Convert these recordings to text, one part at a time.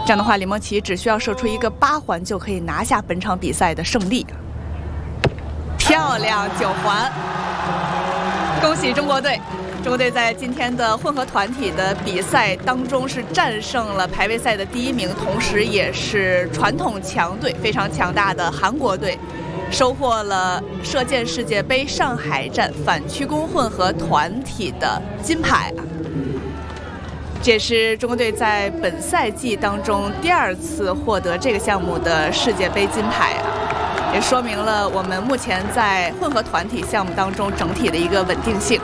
这样的话，李梦琪只需要射出一个8环就可以拿下本场比赛的胜利。漂亮9环，恭喜中国队！中国队在今天的混合团体的比赛当中是战胜了排位赛的第1名，同时也是传统强队非常强大的韩国队，收获了射箭世界杯上海站反曲弓混合团体的金牌。这也是中国队在本赛季当中第2次获得这个项目的世界杯金牌也说明了我们目前在混合团体项目当中整体的一个稳定性。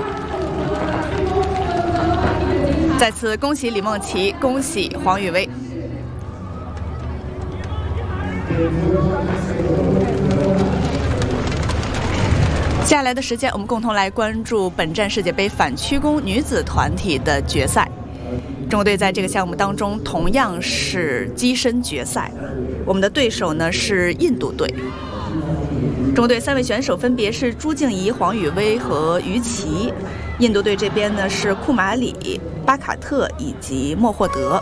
再次恭喜李梦琪，恭喜黄宇威。接下来的时间，我们共同来关注本站世界杯反曲弓女子团体的决赛。中国队在这个项目当中同样是跻身决赛，我们的对手呢是印度队。中国队3位选手分别是朱静怡、黄宇威和于琦，印度队这边呢是库马里、巴卡特以及莫霍德。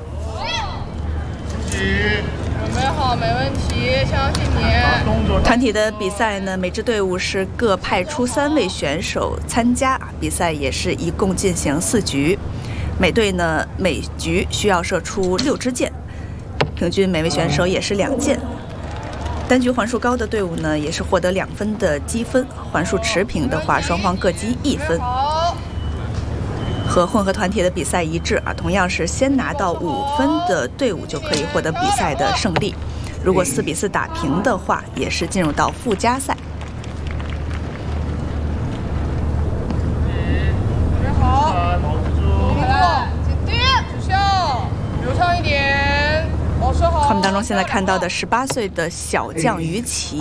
准备好，没问题，相信你。 团体的比赛呢，每支队伍是各派出3位选手参加，比赛也是一共进行4局。每队呢每局需要射出6支箭，平均每位选手也是2箭。单局环数高的队伍呢也是获得2分的积分，环数持平的话双方各积1分。和混合团体的比赛一致同样是先拿到5分的队伍就可以获得比赛的胜利。如果4比4打平的话，也是进入到附加赛。画面当中现在看到的18岁的小将于琦，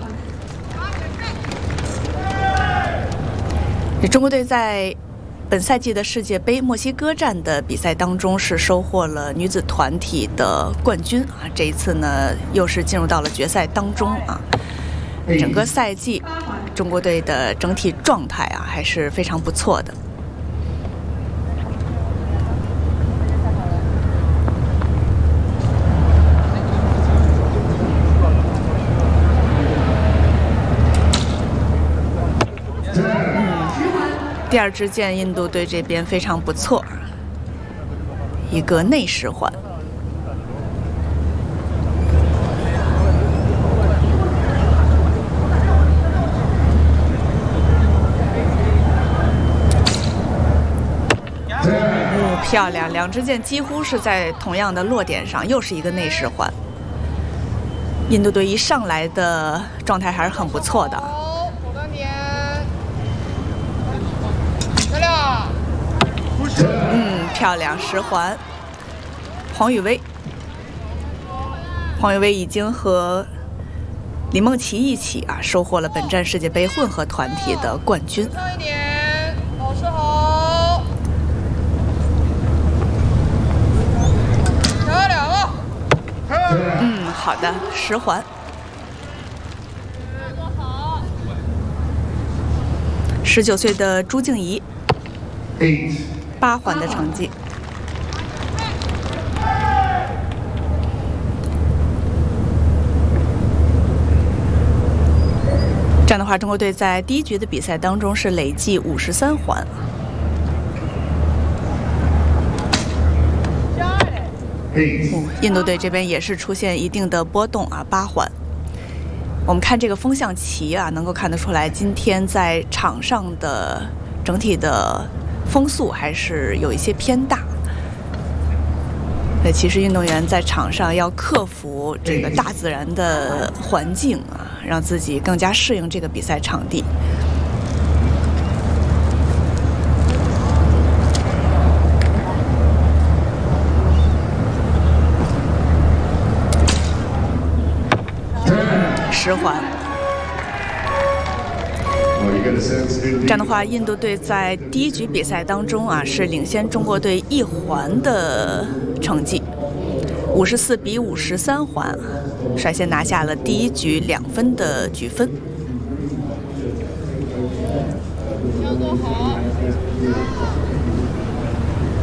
中国队在本赛季的世界杯墨西哥站的比赛当中是收获了女子团体的冠军这一次呢又是进入到了决赛当中整个赛季中国队的整体状态还是非常不错的。第2支箭，印度队这边非常不错，一个内10环。漂亮，2支箭几乎是在同样的落点上，又是一个内10环。印度队一上来的状态还是很不错的。漂亮10环。黄宇威已经和李梦琪一起收获了本站世界杯混合团体的冠军。 上一点，保持好。漂亮啊！ 好的，10环。19岁的朱静怡，8环的成绩。这样的话，中国队在第1局的比赛当中是累计53环。印度队这边也是出现一定的波动8环。我们看这个风向旗能够看得出来，今天在场上的整体的风速还是有一些偏大。其实运动员在场上要克服这个大自然的环境让自己更加适应这个比赛场地。10环。这样的话，印度队在第1局比赛当中是领先中国队1环的成绩，54比53环，率先拿下了第1局2分的局分。 要做好。